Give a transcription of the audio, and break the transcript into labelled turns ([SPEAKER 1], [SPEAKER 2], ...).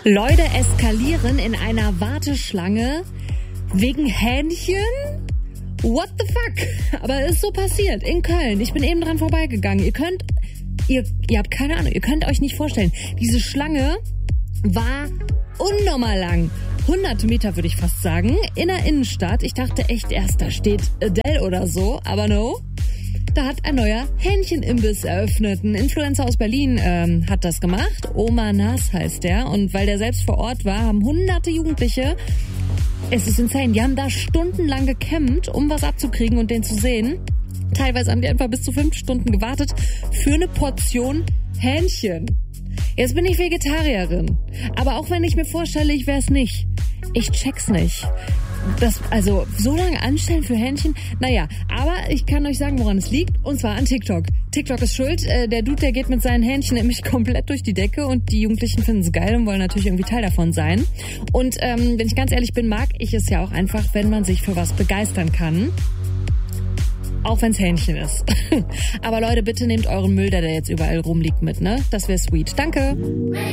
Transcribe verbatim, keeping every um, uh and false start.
[SPEAKER 1] Leute eskalieren in einer Warteschlange wegen Hähnchen? What the fuck? Aber es ist so passiert in Köln. Ich bin eben dran vorbeigegangen. Ihr könnt, ihr, ihr habt keine Ahnung, ihr könnt euch nicht vorstellen. Diese Schlange war unnormal lang. hundert Meter würde ich fast sagen, in der Innenstadt. Ich dachte echt erst, da steht Adele oder so, aber no. Da hat ein neuer Hähnchenimbiss eröffnet. Ein Influencer aus Berlin ähm, hat das gemacht. Oma Nas heißt der. Und weil der selbst vor Ort war, haben hunderte Jugendliche, es ist insane, die haben da stundenlang gecampt, um was abzukriegen und den zu sehen. Teilweise haben die einfach bis zu fünf Stunden gewartet für eine Portion Hähnchen. Jetzt bin ich Vegetarierin. Aber auch wenn ich mir vorstelle, ich wäre es nicht. Ich check's nicht. Das, also, so lange anstellen für Hähnchen? Naja, aber ich kann euch sagen, woran es liegt. Und zwar an TikTok. TikTok ist schuld. Äh, der Dude, der geht mit seinen Hähnchen nämlich komplett durch die Decke und die Jugendlichen finden es geil und wollen natürlich irgendwie Teil davon sein. Und ähm, wenn ich ganz ehrlich bin, mag ich es ja auch einfach, wenn man sich für was begeistern kann. Auch wenn's Hähnchen ist. Aber Leute, bitte nehmt euren Müll, der da jetzt überall rumliegt, mit, ne? Das wäre sweet. Danke.